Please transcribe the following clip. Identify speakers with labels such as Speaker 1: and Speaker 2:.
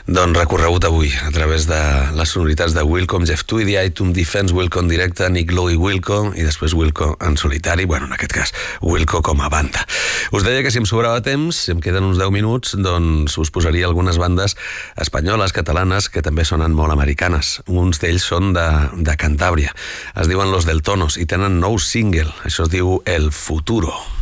Speaker 1: Doncs recorregut avui a través de les sonoritats de Wilco, Jeff Tweedy, Itum Defense, Wilco en directe, Nick Lowe i Wilco, i després Wilco en solitari, bueno, en aquest cas, Wilco com a banda. Us deia que si em sobrava temps, si em queden uns 10 minuts, doncs us posaria algunes bandes espanyoles, catalanes, que també sonen molt americanes. Uns d'ells són de Cantàbria. Es diuen Los del Tonos i tenen nou single. Això es diu El Futuro.